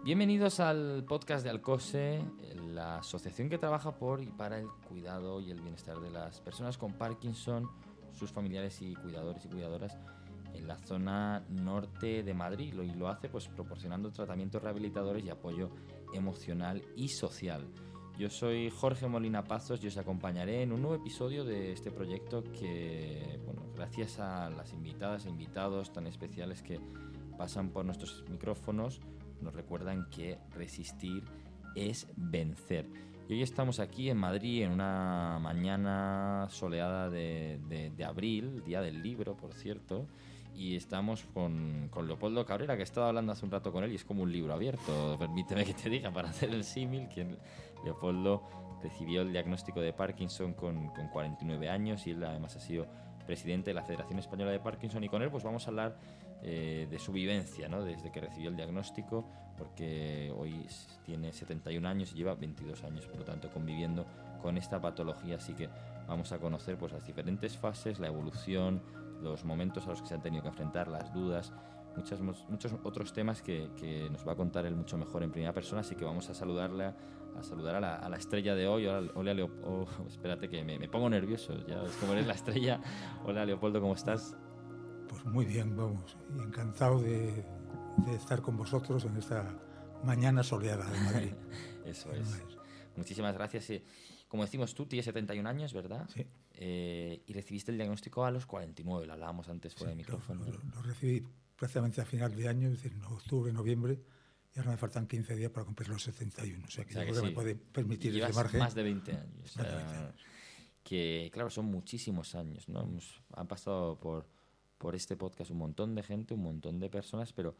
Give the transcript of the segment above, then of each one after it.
Bienvenidos al podcast de Alcose, la asociación que trabaja por y para el cuidado y el bienestar de las personas con Parkinson, sus familiares y cuidadores y cuidadoras en la zona norte de Madrid, y lo hace pues proporcionando tratamientos rehabilitadores y apoyo emocional y social. Yo soy Jorge Molina Pazos y os acompañaré en un nuevo episodio de este proyecto que, bueno, gracias a las invitadas e invitados tan especiales que pasan por nuestros micrófonos, nos recuerdan que resistir es vencer. Y hoy estamos aquí en Madrid en una mañana soleada de abril, día del libro, por cierto, y estamos con Leopoldo Cabrera, que he estado hablando hace un rato con él y es como un libro abierto. Permíteme que te diga, para hacer el símil, que Leopoldo recibió el diagnóstico de Parkinson con 49 años y él además ha sido presidente de la Federación Española de Parkinson, y con él pues vamos a hablar de su vivencia, ¿no? Desde que recibió el diagnóstico, porque hoy tiene 71 años y lleva 22 años, por lo tanto, conviviendo con esta patología. Así que vamos a conocer pues las diferentes fases, la evolución, los momentos a los que se han tenido que enfrentar, las dudas, muchos otros temas que nos va a contar él mucho mejor en primera persona. Así que vamos a saludar a la estrella de hoy. Hola, Leopoldo. Espérate que me pongo nervioso, ya es como eres la estrella. Hola, Leopoldo, ¿cómo estás? Pues muy bien, vamos, y encantado de estar con vosotros en esta mañana soleada de Madrid. Eso es. Muchísimas gracias. Como decimos, tú tienes 71 años, ¿verdad? Sí. Y recibiste el diagnóstico a los 49, lo hablábamos antes fuera de micrófono. Lo recibí prácticamente a final de año, es decir, en octubre, noviembre, y ahora me faltan 15 días para cumplir los 71. O sea que yo creo que me puede permitir ese margen. Más de 20 años. Más de 20 años. Que, claro, son muchísimos años, ¿no? Han pasado por este podcast un montón de gente, un montón de personas, pero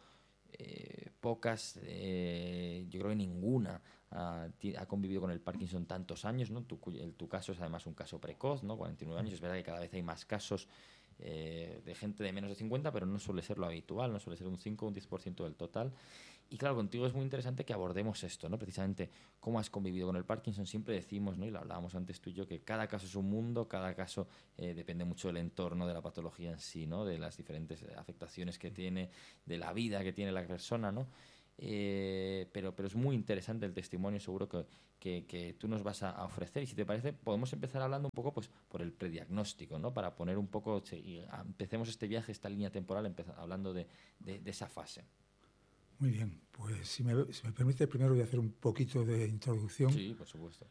pocas, yo creo que ninguna ha convivido con el Parkinson tantos años, ¿no? Tu caso es además un caso precoz, ¿no? 49 años. Es verdad que cada vez hay más casos de gente de menos de 50, pero no suele ser lo habitual, no suele ser un 5 o un 10% del total. Y claro, contigo es muy interesante que abordemos esto, ¿no? Precisamente cómo has convivido con el Parkinson. Siempre decimos, ¿no? Y lo hablábamos antes tú y yo, que cada caso es un mundo, cada caso depende mucho del entorno de la patología en sí, ¿no? De las diferentes afectaciones que tiene, de la vida que tiene la persona, ¿no? Pero es muy interesante el testimonio, seguro que tú nos vas a ofrecer. Y si te parece, podemos empezar hablando un poco pues por el prediagnóstico, ¿no? Para poner un poco, empecemos este viaje, esta línea temporal, hablando de esa fase. Muy bien, pues si me permite, primero voy a hacer un poquito de introducción. Sí, por supuesto.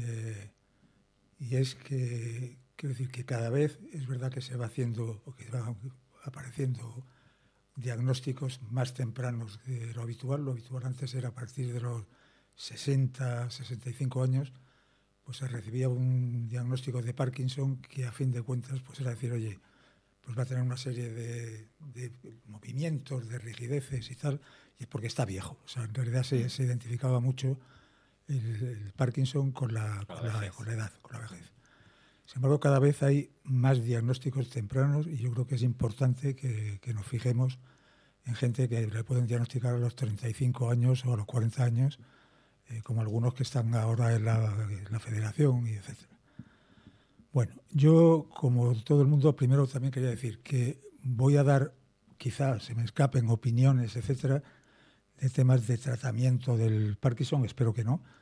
Y es que, quiero decir que cada vez es verdad que se va haciendo, o que van apareciendo diagnósticos más tempranos de lo habitual. Lo habitual antes era a partir de los 60, 65 años, pues se recibía un diagnóstico de Parkinson que a fin de cuentas pues era decir, oye, pues va a tener una serie de movimientos, de rigideces y tal, y es porque está viejo. O sea, en realidad se identificaba mucho el Parkinson con la edad, con la vejez. Sin embargo, cada vez hay más diagnósticos tempranos y yo creo que es importante que nos fijemos en gente que le pueden diagnosticar a los 35 años o a los 40 años, como algunos que están ahora en la federación, y etc. Bueno, yo, como todo el mundo, primero también quería decir que voy a dar, quizás se me escapen opiniones, etcétera, de temas de tratamiento del Parkinson, espero que no,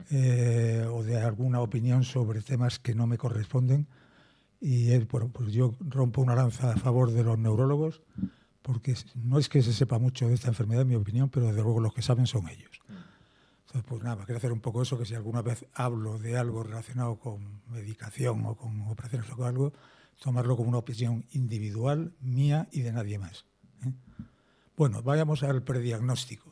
o de alguna opinión sobre temas que no me corresponden. Y bueno, pues yo rompo una lanza a favor de los neurólogos, porque no es que se sepa mucho de esta enfermedad, en mi opinión, pero desde luego los que saben son ellos. Entonces, pues nada, quería hacer un poco eso, que si alguna vez hablo de algo relacionado con medicación o con operaciones o con algo, tomarlo como una opinión individual, mía y de nadie más. Bueno, vayamos al prediagnóstico.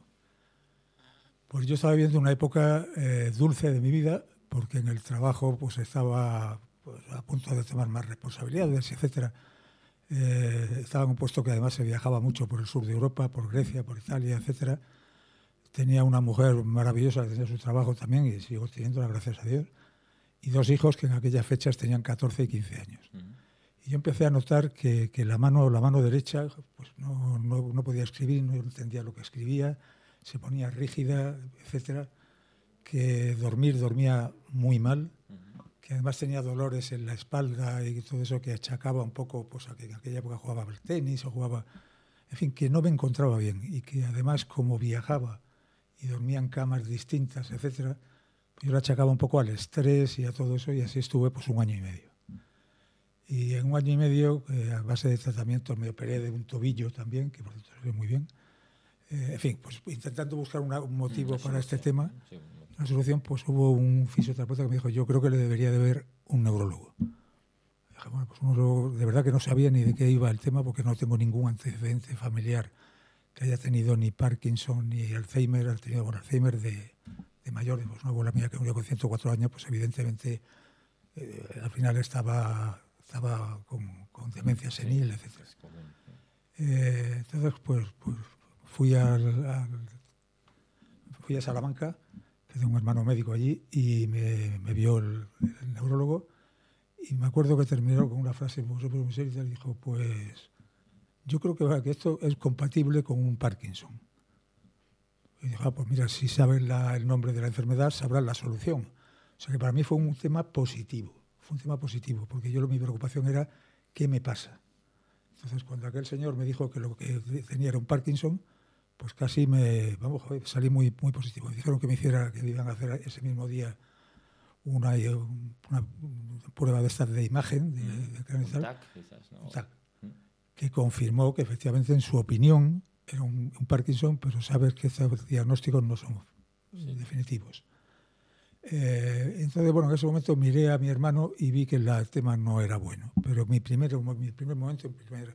Pues yo estaba viviendo una época dulce de mi vida, porque en el trabajo pues estaba pues, a punto de tomar más responsabilidades, etcétera. Estaba en un puesto que además se viajaba mucho por el sur de Europa, por Grecia, por Italia, etcétera. Tenía una mujer maravillosa que tenía su trabajo también, y sigo teniéndola, gracias a Dios, y dos hijos que en aquellas fechas tenían 14 y 15 años. Y yo empecé a notar que la mano derecha pues no podía escribir, no entendía lo que escribía, se ponía rígida, etcétera, que dormía muy mal, que además tenía dolores en la espalda y todo eso que achacaba un poco pues, a que en aquella época jugaba al tenis o jugaba... En fin, que no me encontraba bien, y que además, como viajaba y dormía en camas distintas, etcétera. Yo lo achacaba un poco al estrés y a todo eso, y así estuve pues 1 año y medio. Y en 1 año y medio, a base de tratamientos, me operé de un tobillo también, que por cierto se ve muy bien. En fin, pues intentando buscar un motivo para este tema, una solución, pues hubo un fisioterapeuta que me dijo, yo creo que le debería de ver un neurólogo. Dije, bueno, pues un neurólogo, de verdad que no sabía ni de qué iba el tema, porque no tengo ningún antecedente familiar que haya tenido ni Parkinson ni Alzheimer. Ha tenido Alzheimer de mayor. Pues una abuela mía que murió con 104 años, pues evidentemente al final estaba con demencia senil, etc. Entonces, pues fui a Salamanca, que tengo un hermano médico allí, y me vio el neurólogo, y me acuerdo que terminó con una frase muy seria y dijo, pues yo creo que esto es compatible con un Parkinson. Y dije, pues mira, si sabes el nombre de la enfermedad, sabrás la solución. O sea que para mí fue un tema positivo, porque mi preocupación era ¿qué me pasa? Entonces, cuando aquel señor me dijo que lo que tenía era un Parkinson, pues casi salí muy, muy positivo. Me dijeron que que iban a hacer ese mismo día una prueba de estas de imagen, de cráneo y tal, TAC, quizás, ¿no? TAC, que confirmó que efectivamente, en su opinión, era un Parkinson, pero sabes que estos diagnósticos no son definitivos. Entonces, bueno, en ese momento miré a mi hermano y vi que el tema no era bueno. Pero mi primer momento,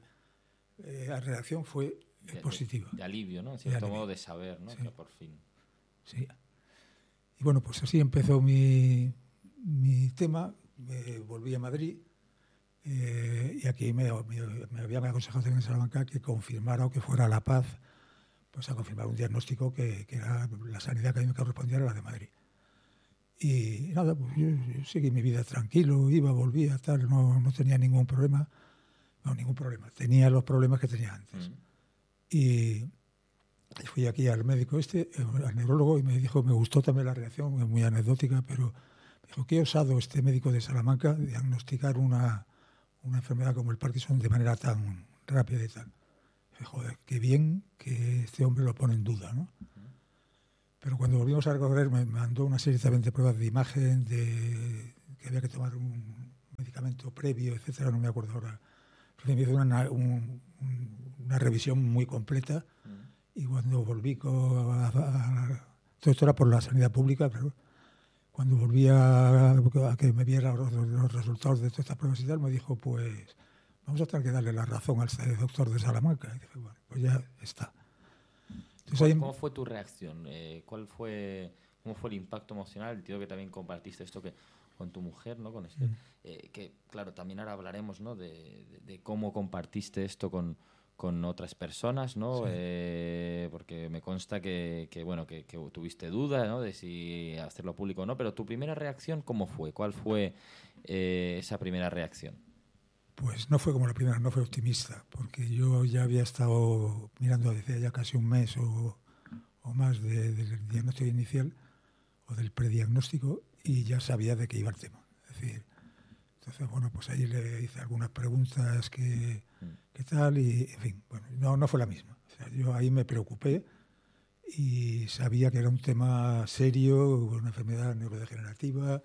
la reacción fue positiva. De alivio, ¿no? En cierto modo de saber, ¿no? Sí. Que por fin. Sí. Y bueno, pues así empezó mi tema. Me volví a Madrid y aquí me habían aconsejado en Salamanca que confirmara o que fuera a La Paz, pues a confirmar un diagnóstico que era la sanidad que a mí me correspondía, era la de Madrid. Y nada, pues yo seguí mi vida tranquilo, volvía, tal, no tenía ningún problema. No, ningún problema. Tenía los problemas que tenía antes. Y fui aquí al médico al neurólogo, y me dijo, me gustó también la reacción, es muy anecdótica, pero me dijo, qué osado este médico de Salamanca de diagnosticar una enfermedad como el Parkinson de manera tan rápida y tal. Y dije, joder, qué bien que este hombre lo pone en duda, ¿no? Pero cuando volvimos a recorrer, me mandó una serie también de pruebas de imagen, que había que tomar un medicamento previo, etcétera, no me acuerdo ahora. Pero me hizo una revisión muy completa, y cuando volví todo esto era por la sanidad pública, pero cuando volví a que me viera los resultados de todas estas pruebas y tal, me dijo, pues vamos a tener que darle la razón al doctor de Salamanca. Y dije, bueno, pues ya está. Entonces, ¿Cómo fue tu reacción? ¿Cómo fue el impacto emocional? Entiendo que también compartiste esto con tu mujer, ¿no? Con que, claro, también ahora hablaremos, ¿no? de cómo compartiste esto con otras personas, ¿no? Sí. Porque me consta que tuviste duda, ¿no? De si hacerlo público o no, pero tu primera reacción, ¿cómo fue? ¿Cuál fue esa primera reacción? Pues no fue como la primera, no fue optimista, porque yo ya había estado mirando desde ya casi un mes o más del diagnóstico inicial o del prediagnóstico, y ya sabía de qué iba el tema. Es decir, entonces, bueno, pues ahí le hice algunas preguntas qué tal, y en fin, bueno, no fue la misma. O sea, yo ahí me preocupé y sabía que era un tema serio, una enfermedad neurodegenerativa,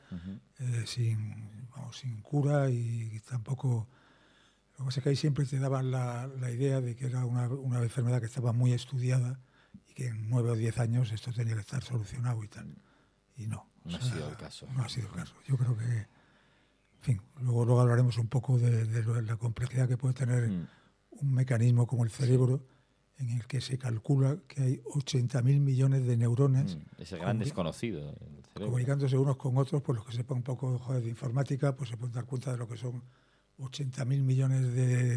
sin cura, y tampoco... Lo que pasa es que ahí siempre te daban la idea de que era una enfermedad que estaba muy estudiada y que en 9 o 10 años esto tenía que estar solucionado y tal. Y no. No ha sido el caso. No ha sido el caso. Yo creo que, en fin, luego hablaremos un poco de la complejidad que puede tener un mecanismo como el cerebro, en el que se calcula que hay 80.000 millones de neuronas. Es el gran desconocido. El cerebro. Comunicándose unos con otros, pues los que sepan un poco de informática, pues se pueden dar cuenta de lo que son 80.000 millones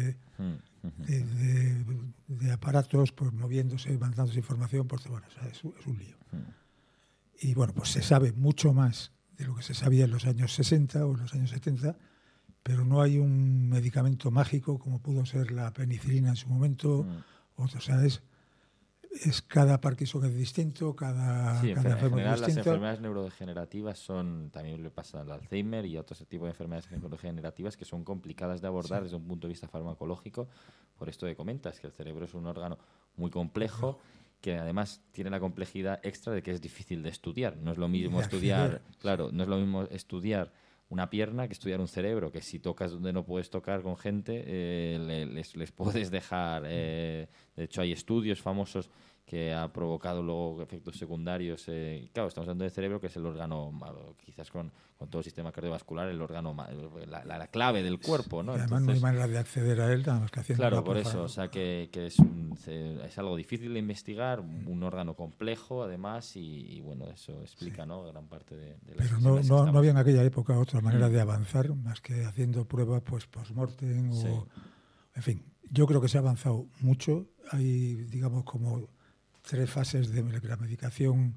de aparatos, pues moviéndose, mandándose información, pues bueno, es un lío. Y bueno, pues se sabe mucho más de lo que se sabía en los años 60 o en los años 70, pero no hay un medicamento mágico como pudo ser la penicilina en su momento. O sea, cada Parkinson es distinto, cada enfermedad es distinta. Las enfermedades neurodegenerativas también le pasa al Alzheimer y a otros tipos de enfermedades neurodegenerativas que son complicadas de abordar desde un punto de vista farmacológico, por esto que comentas, que el cerebro es un órgano muy complejo que además tiene la complejidad extra de que es difícil de estudiar. No es lo mismo De estudiar, acceder. claro, no es lo mismo estudiar una pierna que estudiar un cerebro, que si tocas donde no puedes tocar con gente, les puedes dejar. De hecho, hay estudios famosos que ha provocado luego efectos secundarios. Claro, estamos hablando del cerebro, que es el órgano, quizás con todo el sistema cardiovascular, el órgano, la clave del cuerpo, ¿no? Y además no hay Entonces, manera de acceder a él nada más que haciendo claro, una por eso, o sea que es algo difícil de investigar, un órgano complejo además, y bueno, eso explica, ¿no?, gran parte de la Pero situación en la que estamos. no había en aquella época otra manera de avanzar más que haciendo pruebas pues post-mortem Sí. o... En fin, yo creo que se ha avanzado mucho. Hay, digamos, como 3 fases de la medicación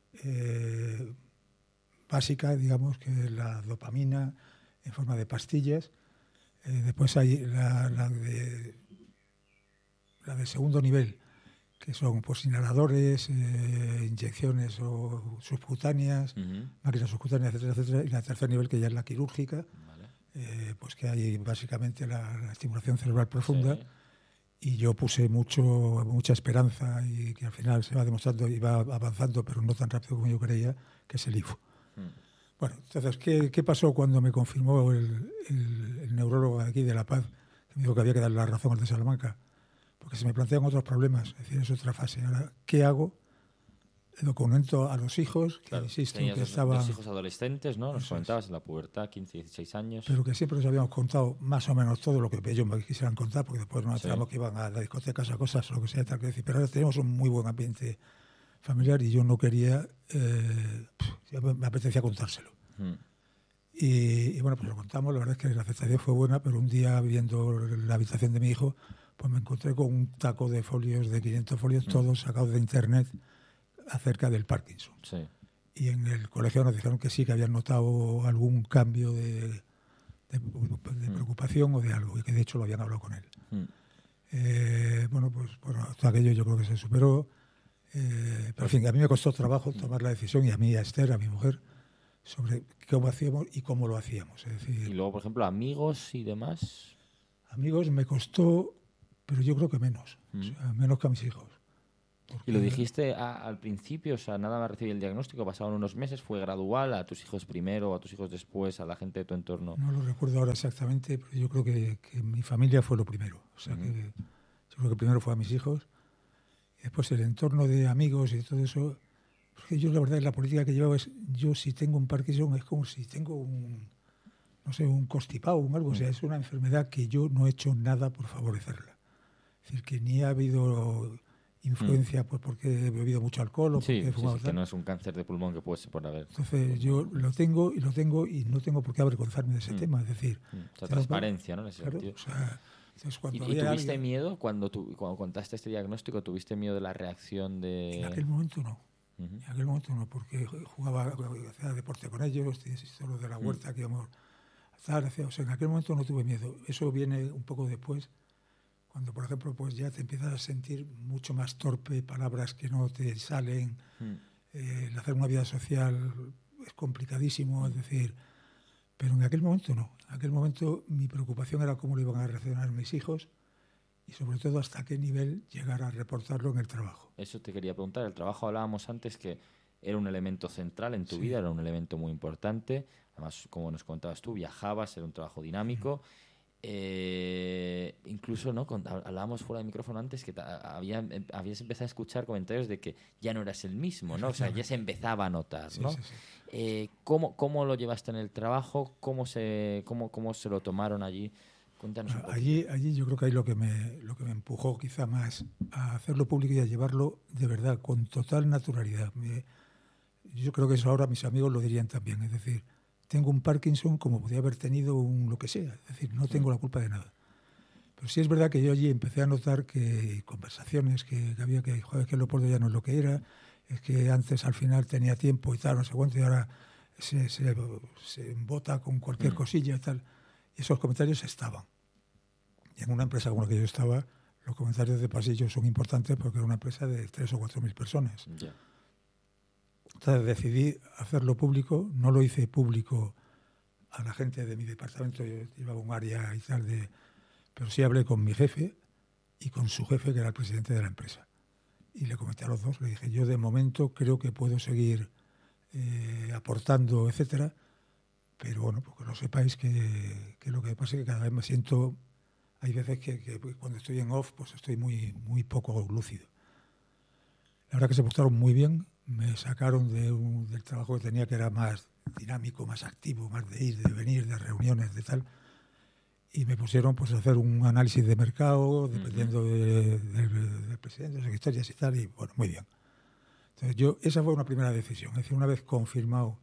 básica, digamos, que es la dopamina en forma de pastillas. Después hay la de segundo nivel, que son pues inhaladores, inyecciones o subcutáneas, máquinas subcutáneas, etcétera, etcétera. Y la tercer nivel, que ya es la quirúrgica, Vale. pues que hay básicamente la estimulación cerebral profunda. Sí. Y yo puse mucha esperanza y que al final se va demostrando y va avanzando, pero no tan rápido como yo creía, que es el IFO. Bueno, entonces, ¿qué pasó cuando me confirmó el neurólogo de aquí de La Paz, que me dijo que había que darle la razón al de Salamanca? Porque se me plantean otros problemas, es decir, es otra fase. Ahora, ¿qué hago? Lo comento a los hijos, que Claro, insisto, tenías que dos estaban... hijos adolescentes, ¿no? Nos Eso comentabas en la pubertad, 15, 16 años. Pero que siempre nos habíamos contado más o menos todo lo que ellos me quisieran contar, porque después nos Sí. enteramos que iban a la discoteca, a cosas, o lo que sea, tal que decir. Pero ahora tenemos un muy buen ambiente familiar y yo no quería, ya me apetecía contárselo. Y bueno, pues lo contamos. La verdad es que la aceptación fue buena, pero un día viendo la habitación de mi hijo, pues me encontré con un taco de folios, de 500 folios, todos sacados de internet acerca del Parkinson. Sí. Y en el colegio nos dijeron que sí, que habían notado algún cambio de preocupación o de algo, y que de hecho lo habían hablado con él. Bueno, pues todo aquello yo creo que se superó. Pero en fin, a mí me costó trabajo tomar la decisión, y a mí, a Esther, a mi mujer, sobre cómo hacíamos y cómo lo hacíamos. Es decir, Y luego, por ejemplo, amigos y demás. amigos me costó, pero yo creo que menos. O sea, menos que a mis hijos. ¿Y lo dijiste al principio? O sea, nada más recibir el diagnóstico, pasaron unos meses, ¿fue gradual? ¿A tus hijos primero, a tus hijos después, a la gente de tu entorno? No lo recuerdo ahora exactamente, pero yo creo que mi familia fue lo primero. O sea, que yo creo que primero fue a mis hijos, y después el entorno de amigos y todo eso. Porque yo, la verdad, la política que llevo es, yo si tengo un Parkinson es como si tengo no sé, un constipado o algo. O sea, es una enfermedad que yo no he hecho nada por favorecerla. Es decir, que ni ha habido influencia pues porque he bebido mucho alcohol o porque he fumado. Sí, que no es un cáncer de pulmón que puede ser por haber. Entonces yo lo tengo y no tengo por qué avergonzarme de ese tema. Es decir, o sea, transparencia, ¿no? En ese claro, sentido. o sea, entonces cuando ¿Y tuviste alguien, miedo cuando contaste este diagnóstico? ¿Tuviste miedo de la reacción de...? en aquel momento no. En aquel momento no, porque jugaba, hacía deporte con ellos, todo lo de la huerta que íbamos a hacer. O sea, en aquel momento no tuve miedo. Eso viene un poco después, cuando, por ejemplo, pues ya te empiezas a sentir mucho más torpe, palabras que no te salen. El hacer una vida social es complicadísimo, es decir, pero en aquel momento no. En aquel momento mi preocupación era cómo lo iban a reaccionar mis hijos y sobre todo hasta qué nivel llegar a reportarlo en el trabajo. Eso te quería preguntar. El trabajo, hablábamos antes que era un elemento central en tu vida, era un elemento muy importante. Además, como nos contabas tú, viajabas, era un trabajo dinámico. Incluso, ¿no? Hablábamos fuera de micrófono antes que habías empezado a escuchar comentarios de que ya no eras el mismo, ¿no? O sea, ya se empezaba a notar, ¿no? Sí. ¿Cómo lo llevaste en el trabajo? ¿Cómo se lo tomaron allí? Cuéntanos un poco. Allí yo creo que ahí lo que me empujó quizá más a hacerlo público y a llevarlo de verdad, con total naturalidad. Yo creo que eso ahora mis amigos lo dirían también. Es decir, tengo un Parkinson como podía haber tenido un lo que sea. Es decir, no tengo la culpa de nada. Pero sí es verdad que yo allí empecé a notar que conversaciones que había que, joder, que Leopoldo ya no es lo que era, es que antes al final tenía tiempo y tal, no sé cuánto, y ahora se embota con cualquier cosilla y tal. Y esos comentarios estaban. Y en una empresa como la que yo estaba, los comentarios de pasillo son importantes porque era una empresa de 3.000 o 4.000 personas. Yeah. Entonces decidí hacerlo público, no lo hice público a la gente de mi departamento, yo llevaba un área y tal, pero sí hablé con mi jefe y con su jefe, que era el presidente de la empresa. y le comenté a los dos, le dije, yo de momento creo que puedo seguir aportando, etcétera, pero bueno, porque lo sepáis que lo que pasa es que cada vez me siento, hay veces que cuando estoy en off, pues estoy muy poco lúcido. La verdad que se portaron muy bien, me sacaron del trabajo que tenía, que era más dinámico, más activo, más de ir, de venir, de reuniones, de tal, y me pusieron pues a hacer un análisis de mercado, dependiendo del presidente, de secretarias y tal, y bueno, muy bien. Entonces esa fue una primera decisión, es decir, una vez confirmado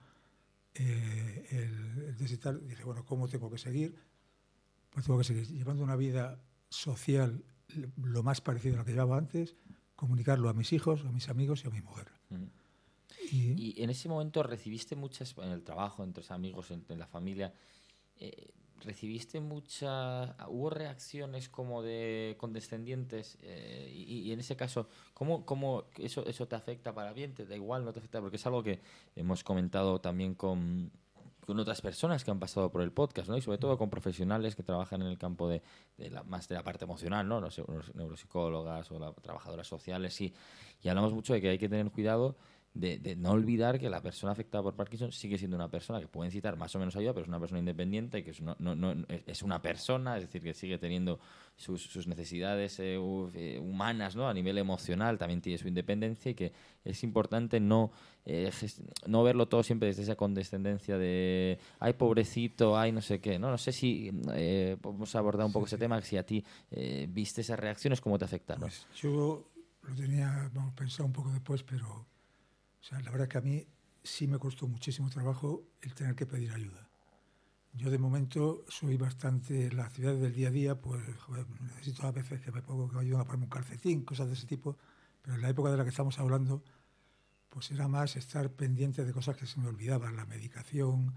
el digital, dije, bueno, ¿cómo tengo que seguir? Pues tengo que seguir llevando una vida social lo más parecido a lo que llevaba antes, comunicarlo a mis hijos, a mis amigos y a mi mujer. Y en ese momento recibiste muchas, en el trabajo, entre los amigos, en la familia, recibiste hubo reacciones como de condescendientes, y en ese caso, ¿cómo eso te afecta para bien? ¿Te da igual? ¿No te afecta? Porque es algo que hemos comentado también con otras personas que han pasado por el podcast, ¿no? Y sobre todo con profesionales que trabajan en el campo más de la parte emocional, ¿no? Los neuropsicólogas o las trabajadoras sociales, y hablamos mucho de que hay que tener cuidado de no olvidar que la persona afectada por Parkinson sigue siendo una persona que puede necesitar más o menos ayuda, pero es una persona independiente y que es una persona, es decir, que sigue teniendo sus necesidades humanas, ¿no? A nivel emocional también tiene su independencia, y que es importante no verlo todo siempre desde esa condescendencia de ay, pobrecito, ay, no sé qué, ¿no? No sé si podemos abordar un poco ese tema, si a ti viste esas reacciones, ¿cómo te afectaron? Pues yo lo tenía pensado un poco después, pero o sea, la verdad es que a mí sí me costó muchísimo trabajo el tener que pedir ayuda. Yo de momento soy bastante, las actividades del día a día, pues joder, necesito a veces que me ayuden a ponerme un calcetín, cosas de ese tipo, pero en la época de la que estamos hablando, pues era más estar pendiente de cosas que se me olvidaban, la medicación,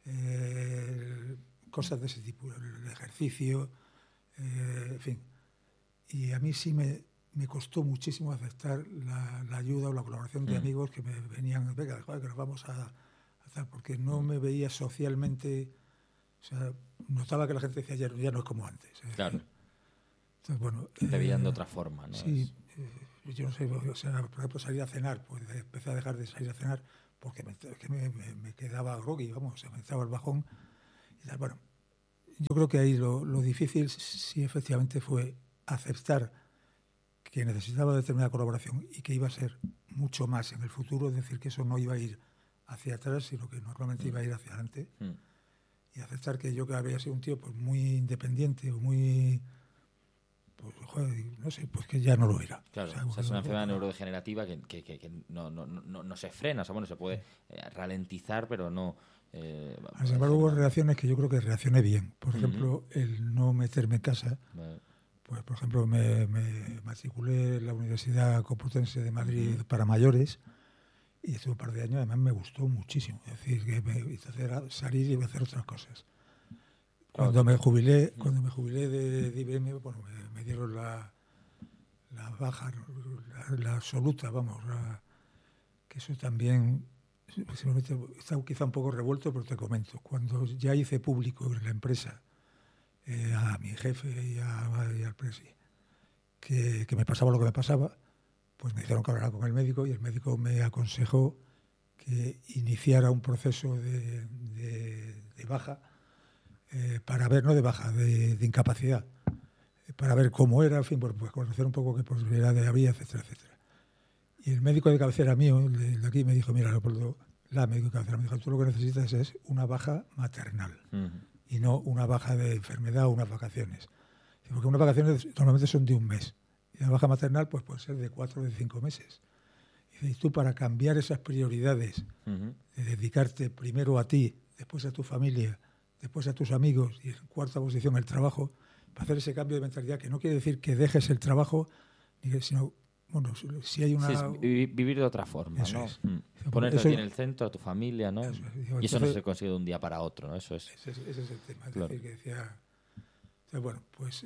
cosas de ese tipo, el ejercicio, en fin. Y a mí sí me costó muchísimo aceptar la ayuda o la colaboración de amigos que me venían, venga, joder, que nos vamos a hacer, porque no me veía socialmente, o sea, notaba que la gente decía, ya no es como antes. Claro. Entonces, bueno, te veían de otra forma, ¿no? Sí, yo no sé, o sea, por ejemplo, salir a cenar, pues empecé a dejar de salir a cenar porque me quedaba groggy, vamos, se me entraba el bajón y tal. Bueno, yo creo que ahí lo difícil sí efectivamente fue aceptar que necesitaba determinada colaboración y que iba a ser mucho más en el futuro, es decir, que eso no iba a ir hacia atrás, sino que normalmente iba a ir hacia adelante. Y aceptar que yo, que había sido un tío pues muy independiente o muy, pues joder, no sé, pues que ya no lo era. Claro, o sea, es una enfermedad neurodegenerativa que no se frena, o sea, bueno, se puede ralentizar, pero no... Sin embargo, hubo reacciones que yo creo que reaccioné bien. Por ejemplo, el no meterme en casa. Pues, por ejemplo, me matriculé en la Universidad Complutense de Madrid para mayores y estuve un par de años. Además, me gustó muchísimo. Es decir, que me hizo salir y hacer otras cosas. Cuando me jubilé de IBM, bueno, me dieron la baja, la absoluta, vamos, que eso también está quizá un poco revuelto, pero te comento. Cuando ya hice público en la empresa a mi jefe y al presi que me pasaba lo que me pasaba, pues me dijeron que hablara con el médico y el médico me aconsejó que iniciara un proceso de baja, para ver, no de baja, de incapacidad, para ver cómo era, en fin, pues conocer un poco qué posibilidades había, etcétera, etcétera. Y el médico de cabecera mío, de aquí, me dijo, mira, Leopoldo, la médico de cabecera me dijo, tú lo que necesitas es una baja maternal y no una baja de enfermedad o unas vacaciones. Porque unas vacaciones normalmente son de un mes y la baja maternal pues puede ser de 4 o de 5 meses. Y tú, para cambiar esas prioridades, de dedicarte primero a ti, después a tu familia, después a tus amigos y en cuarta posición el trabajo, para hacer ese cambio de mentalidad, que no quiere decir que dejes el trabajo, sino, bueno, si hay una... Sí, es vivir de otra forma, eso ¿no? Es. Ponerte eso, en el centro, a tu familia, ¿no? Eso es. Y eso no se consigue de un día para otro, ¿no? Eso es... Ese es el tema. Es claro. decir, que decía... Entonces, bueno, pues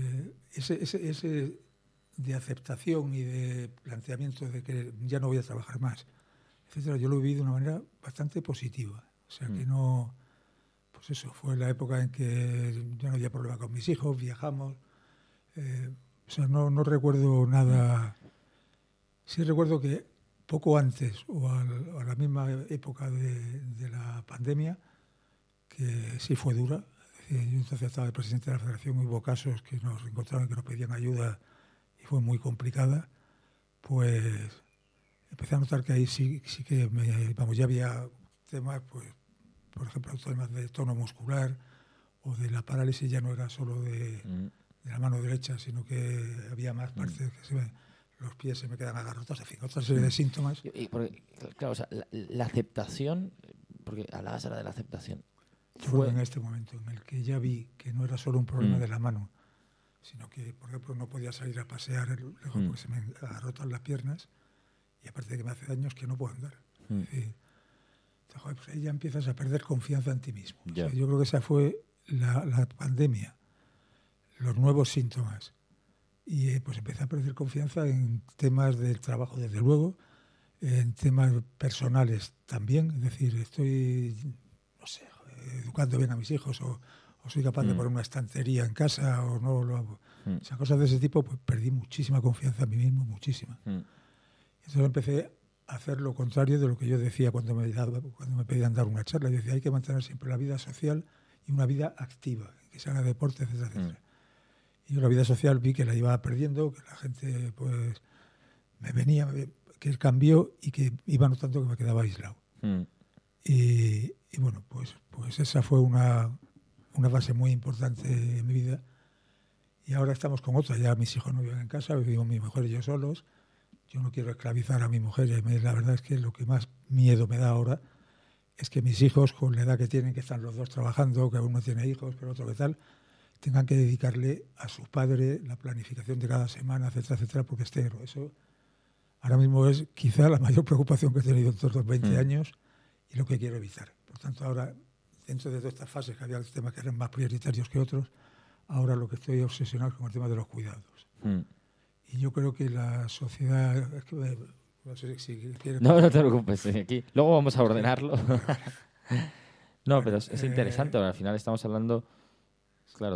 ese de aceptación y de planteamiento de que ya no voy a trabajar más, etcétera, yo lo viví de una manera bastante positiva. O sea, que no... Pues eso, fue la época en que ya no había problema con mis hijos, viajamos. O sea, no recuerdo nada Sí recuerdo que poco antes o a la misma época de la pandemia, que sí fue dura. Yo entonces estaba de presidente de la federación y hubo casos que nos encontraron que nos pedían ayuda y fue muy complicada. Pues empecé a notar que ahí sí que ya había temas, pues, por ejemplo, temas de tono muscular o de la parálisis ya no era solo de la mano derecha, sino que había más partes los pies se me quedan agarrotados, en fin, otra serie de síntomas. Porque, claro, o sea, la aceptación, porque hablabas ahora de la aceptación. Yo creo que en este momento en el que ya vi que no era solo un problema de la mano, sino que, por ejemplo, no podía salir a pasear porque se me agarrotan las piernas y aparte de que me hace daño es que no puedo andar. Es decir, pues ahí ya empiezas a perder confianza en ti mismo. O sea, yo creo que esa fue la pandemia, los nuevos síntomas. Y pues empecé a perder confianza en temas del trabajo, desde luego, en temas personales también. Es decir, estoy, no sé, educando bien a mis hijos o soy capaz de poner una estantería en casa o no lo hago. O sea, cosas de ese tipo, pues perdí muchísima confianza en mí mismo, muchísima. Entonces empecé a hacer lo contrario de lo que yo decía cuando me pedían dar una charla. Yo decía, hay que mantener siempre la vida social y una vida activa, que se haga deporte, etcétera, etcétera. Y yo la vida social vi que la iba perdiendo, que la gente pues me venía, que cambió y que iba notando que me quedaba aislado. Y bueno, pues esa fue una fase muy importante en mi vida. Y ahora estamos con otra. Ya mis hijos no viven en casa, vivimos mi mujer y yo solos. Yo no quiero esclavizar a mi mujer y la verdad es que lo que más miedo me da ahora es que mis hijos, con la edad que tienen, que están los dos trabajando, que uno tiene hijos, pero otro que tal, tengan que dedicarle a su padre la planificación de cada semana, etcétera, etcétera, porque eso ahora mismo es quizá la mayor preocupación que he tenido en todos los 20 años y lo que quiero evitar. Por tanto, ahora, dentro de todas estas fases, que había temas que eran más prioritarios que otros, ahora lo que estoy obsesionado es con el tema de los cuidados. Y yo creo que la sociedad... Es que, no sé si quieres... No te preocupes, aquí. Luego vamos a ordenarlo. No, bueno, pero es interesante. Al final estamos hablando, claro,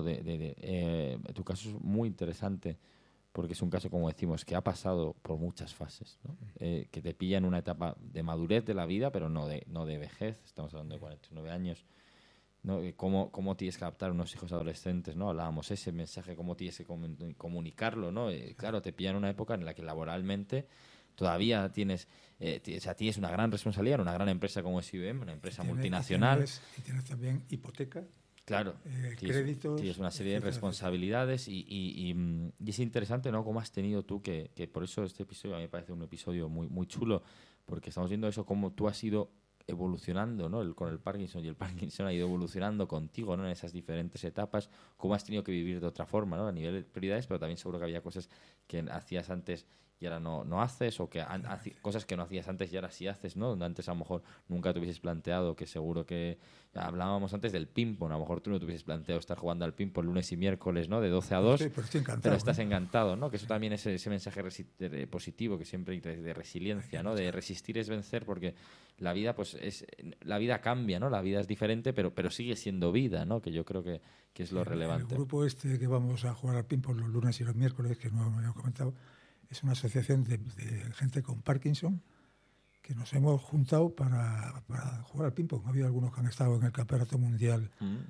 tu caso es muy interesante porque es un caso, como decimos, que ha pasado por muchas fases, ¿no? Que te pilla en una etapa de madurez de la vida, pero no de vejez. Estamos hablando de 49 años. ¿No? Cómo tienes que adaptar a unos hijos adolescentes, ¿no? Hablábamos ese mensaje, cómo tienes que comunicarlo, ¿no? Claro, te pilla en una época en la que laboralmente todavía tienes una gran responsabilidad en una gran empresa como es IBM, una empresa multinacional. Y tienes también hipoteca. Claro, créditos. Tienes una serie de responsabilidades y es interesante, ¿no? Cómo has tenido tú que por eso este episodio a mí me parece un episodio muy, muy chulo, porque estamos viendo eso, cómo tú has ido evolucionando, ¿no? Con el Parkinson, y el Parkinson ha ido evolucionando contigo, ¿no? En esas diferentes etapas, cómo has tenido que vivir de otra forma, ¿no? A nivel de prioridades, pero también seguro que había cosas que hacías antes y ahora no haces, o que cosas que no hacías antes y ahora sí haces, ¿no? Donde antes a lo mejor nunca te hubieses planteado, que seguro que hablábamos antes del ping-pong, a lo mejor tú no te hubieses planteado estar jugando al ping-pong lunes y miércoles, ¿no? De 12 a 2, pero estás encantado, ¿no? Que eso también es ese mensaje positivo que siempre hay de resiliencia, ¿no? De resistir es vencer, porque la vida pues la vida cambia, ¿no? La vida es diferente, pero sigue siendo vida, ¿no? Que yo creo que es lo relevante. El grupo este que vamos a jugar al ping-pong los lunes y los miércoles, que no me había comentado, es una asociación de gente con Parkinson que nos hemos juntado para jugar al ping-pong. Ha habido algunos que han estado en el Campeonato Mundial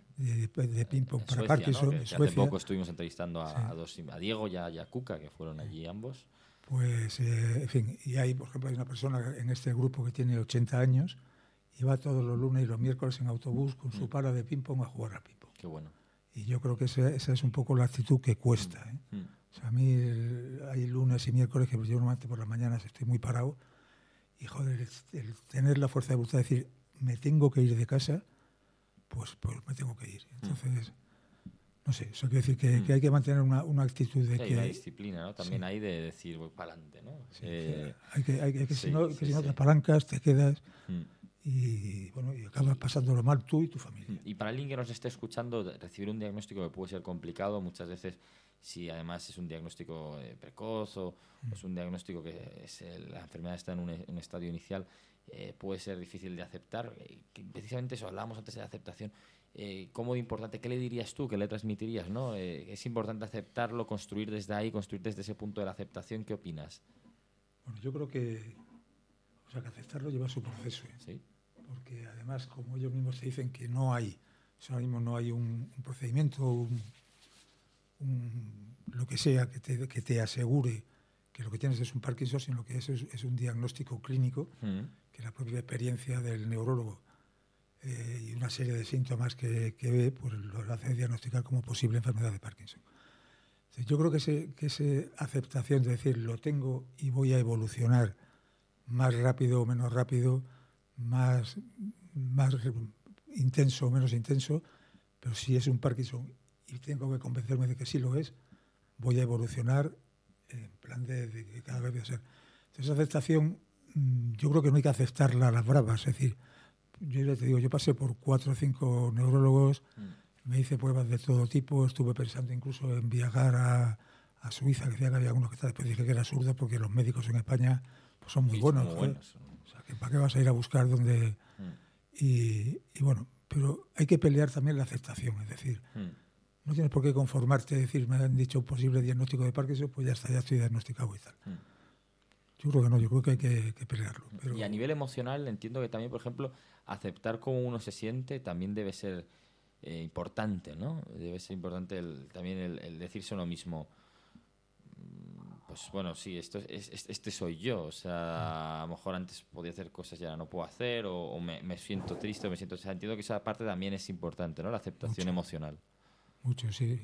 de ping-pong para Suecia, Parkinson, ¿no? en Suecia. Hace poco estuvimos entrevistando a Diego y a Cuca, que fueron allí ambos. Pues, en fin, y hay, por ejemplo, hay una persona en este grupo que tiene 80 años y va todos los lunes y los miércoles en autobús con su pala de ping-pong a jugar al ping-pong. Qué bueno. Y yo creo que esa es un poco la actitud que cuesta, ¿eh? O sea, a mí hay lunes y miércoles que yo normalmente por las mañanas estoy muy parado y, joder, el tener la fuerza de voluntad de decir, me tengo que ir de casa, pues me tengo que ir. Entonces, no sé, eso quiere decir que hay que mantener una actitud de sí, que... una disciplina, ¿no? También hay de decir, voy para adelante, ¿no? Sí, si no te apalancas, te quedas... Y bueno, y acabas pasándolo mal tú y tu familia. Y para alguien que nos esté escuchando, recibir un diagnóstico que puede ser complicado muchas veces, si además es un diagnóstico precoz o es un diagnóstico que la enfermedad está en un estadio inicial, puede ser difícil de aceptar. Precisamente eso, hablábamos antes de la aceptación. ¿Cómo de importante? ¿Qué le dirías tú? ¿Qué le transmitirías? ¿No? ¿Es importante aceptarlo, construir desde ahí, construir desde ese punto de la aceptación? ¿Qué opinas? Bueno, yo creo que, o sea, que aceptarlo lleva su proceso, ¿eh? Sí. Porque además, como ellos mismos te dicen que no hay, o sea, ahora mismo no hay un procedimiento, lo que sea que te asegure que lo que tienes es un Parkinson, sino que eso es un diagnóstico clínico, que la propia experiencia del neurólogo y una serie de síntomas que ve, pues lo hace diagnosticar como posible enfermedad de Parkinson. Entonces, yo creo que esa aceptación de decir lo tengo y voy a evolucionar más rápido o menos rápido, más intenso o menos intenso, pero si es un Parkinson y tengo que convencerme de que sí lo es, voy a evolucionar en plan de que cada vez voy a ser. Entonces, esa aceptación, yo creo que no hay que aceptarla a las bravas. Es decir, yo ya te digo, yo pasé por 4 o 5 neurólogos, me hice pruebas de todo tipo, estuve pensando incluso en viajar a Suiza, que decía que había algunos que después dije que era absurdo porque los médicos en España pues, son muy buenos. Muy buenos. O sea, que ¿para qué vas a ir a buscar donde...? Y bueno, pero hay que pelear también la aceptación, es decir, no tienes por qué conformarte, decir, me han dicho un posible diagnóstico de Parkinson, pues ya está, ya estoy diagnosticado y tal. Yo creo que no, yo creo que hay que pelearlo. Pero... Y a nivel emocional entiendo que también, por ejemplo, aceptar cómo uno se siente también debe ser importante, ¿no? Debe ser importante también el decirse uno mismo, pues bueno, sí, este soy yo. O sea, a lo mejor antes podía hacer cosas y ahora no puedo hacer, o me siento triste, o me siento... O sea, entiendo que esa parte también es importante, ¿no? La aceptación emocional. Mucho, sí.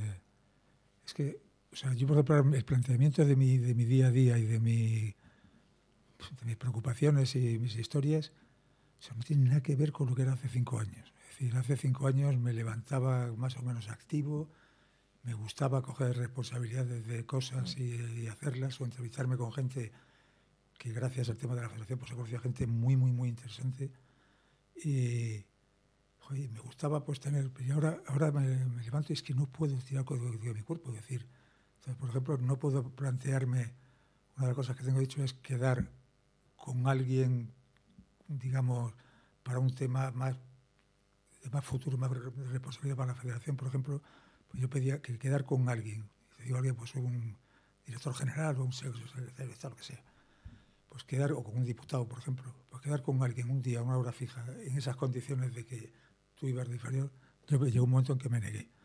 Es que, o sea, yo por ejemplo, el planteamiento de mi día a día y de mis preocupaciones y mis historias, o sea, no tiene nada que ver con lo que era hace 5 años. Es decir, hace 5 años me levantaba más o menos activo, me gustaba coger responsabilidades de cosas y hacerlas, o entrevistarme con gente que gracias al tema de la federación pues he conocido gente muy, muy, muy interesante. Y joder, me gustaba pues tener... Y ahora me levanto y es que no puedo estirar de mi cuerpo. Es decir, entonces, por ejemplo, no puedo plantearme... Una de las cosas que tengo dicho es quedar con alguien, digamos, para un tema más futuro, más responsabilidad para la federación. Por ejemplo, pues yo pedía que quedar con alguien. Si digo alguien, pues un director general o un secretario, lo que sea. Pues quedar, o con un diputado, por ejemplo, pues quedar con alguien un día, una hora fija, en esas condiciones de que tú ibas de inferior. Yo llegó un momento en que me negué.